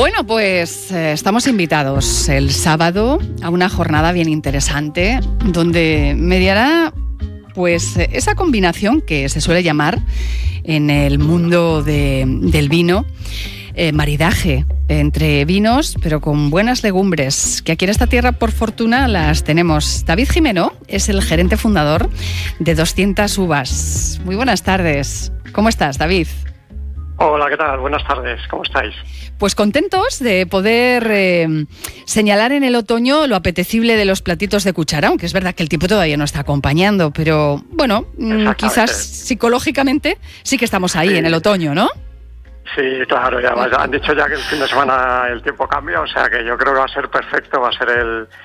Bueno, pues estamos invitados el sábado a una jornada bien interesante donde mediará pues esa combinación que se suele llamar en el mundo del vino maridaje entre vinos, pero con buenas legumbres, que aquí en esta tierra, por fortuna, las tenemos. David Jimeno es el gerente fundador de 200 Uvas. Muy buenas tardes. ¿Cómo estás, David? Hola, ¿qué tal? Buenas tardes. ¿Cómo estáis? Pues contentos de poder señalar en el otoño lo apetecible de los platitos de cuchara, aunque es verdad que el tiempo todavía no está acompañando, pero bueno, quizás psicológicamente sí que estamos ahí en el otoño, ¿no? Sí, claro, ya han dicho ya que el fin de semana el tiempo cambia, o sea que yo creo que va a ser perfecto, va a ser